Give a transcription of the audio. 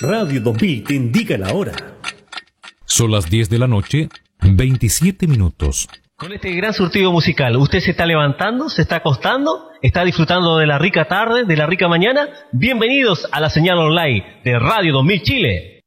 Radio 2000 te indica la hora. Son las 10 de la noche, 27 minutos. Con este gran surtido musical, ¿usted se está levantando, se está acostando, está disfrutando de la rica tarde, de la rica mañana? Bienvenidos a la señal online de Radio 2000 Chile.